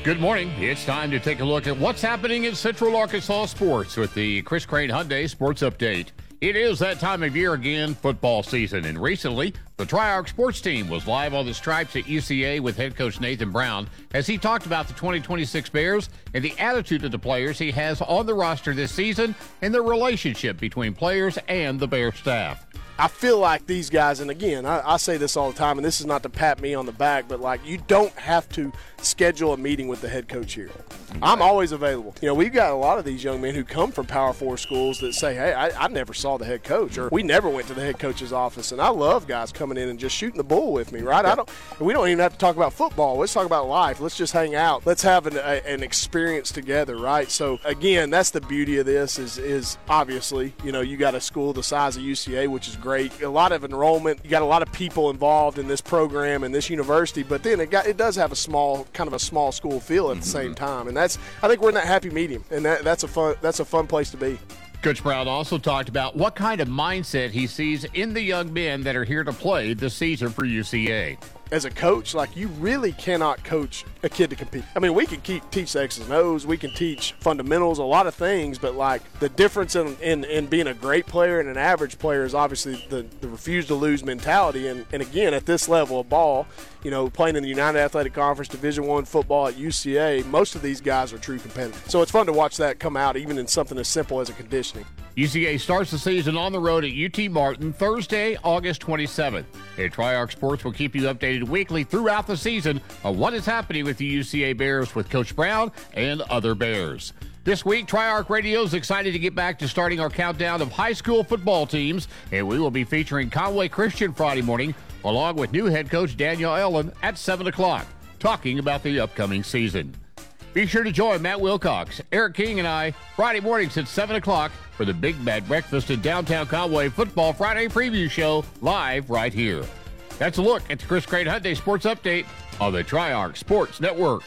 Good morning. It's time to take a look at what's happening in Central Arkansas sports with the Chris Crane Hyundai Sports Update. It is that time of year again, football season, and recently, the Tri-Arc sports team was live on the stripes at UCA with head coach Nathan Brown as he talked about the 2026 Bears and the attitude of the players he has on the roster this season and the relationship between players and the Bears staff. I feel like these guys, and again, I say this all the time, and this is not to pat me on the back, but like, you don't have to schedule a meeting with the head coach here. I'm always available. You know, we've got a lot of these young men who come from Power 4 schools that say, hey, I never saw the head coach, or we never went to the head coach's office, and I love guys coming in and just shooting the bull with me, right? We don't even have to talk about football. Let's talk about life. Let's just hang out. Let's have an experience together, right? So, again, that's the beauty of this is obviously, you know, you got a school the size of UCA, which is great. A lot of enrollment. You got a lot of people involved in this program and this university, but then it does have a small school feel at the same time, and I think we're in that happy medium, and that's a fun place to be. Coach Brown also talked about what kind of mindset he sees in the young men that are here to play this season for UCA. As a coach, like, you really cannot coach a kid to compete. I mean, we can teach the X's and O's, we can teach fundamentals, a lot of things, but like the difference in being a great player and an average player is obviously the refuse to lose mentality. And again, at this level of ball, you know, playing in the United Athletic Conference Division I football at UCA, most of these guys are true competitors. So it's fun to watch that come out, even in something as simple as a conditioning. UCA starts the season on the road at UT Martin Thursday, August 27th. And Tri-Arc Sports will keep you updated weekly throughout the season on what is happening with the UCA Bears with Coach Brown and other Bears. This week, Tri-Arc Radio is excited to get back to starting our countdown of high school football teams, and we will be featuring Conway Christian Friday morning, along with new head coach Daniel Ellen at 7 o'clock, talking about the upcoming season. Be sure to join Matt Wilcox, Eric King, and I Friday mornings at 7 o'clock for the Big Bad Breakfast in downtown Conway Football Friday preview show live right here. That's a look at the Chris Crane Hyundai Sports Update on the Tri-Arc Sports Network.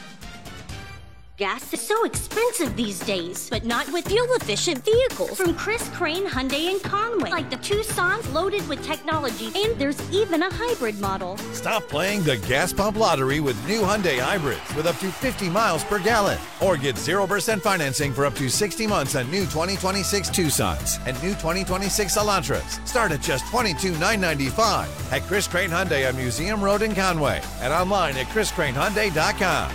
Gas is so expensive these days, but not with fuel-efficient vehicles from Chris Crane Hyundai in Conway, like the Tucson loaded with technology, and there's even a hybrid model. Stop playing the gas pump lottery with new Hyundai hybrids with up to 50 miles per gallon, or get 0% financing for up to 60 months on new 2026 Tucsons and new 2026 Elantras. Start at just $22,995 at Chris Crane Hyundai on Museum Road in Conway and online at chriscranehyundai.com.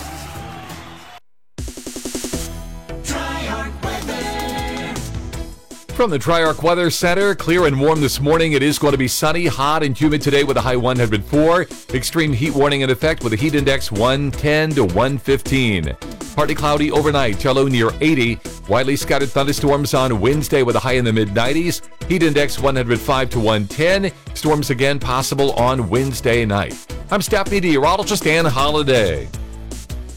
From the Tri-Arc Weather Center, clear and warm this morning. It is going to be sunny, hot, and humid today with a high 104. Extreme heat warning in effect with a heat index 110 to 115. Partly cloudy overnight, low near 80. Widely scattered thunderstorms on Wednesday with a high in the mid-90s. Heat index 105 to 110. Storms again possible on Wednesday night. I'm staff meteorologist Ann Holliday.